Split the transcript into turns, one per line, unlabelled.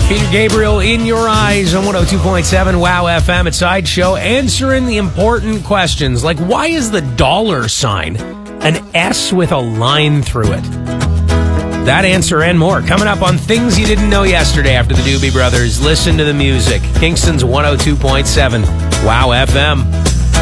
Peter Gabriel, In Your Eyes on 102.7 WOW FM at Sideshow, answering the important questions like why is the dollar sign an S with a line through it? That answer and more coming up on Things You Didn't Know Yesterday after the Doobie Brothers. Listen to the music. Kingston's 102.7 WOW FM.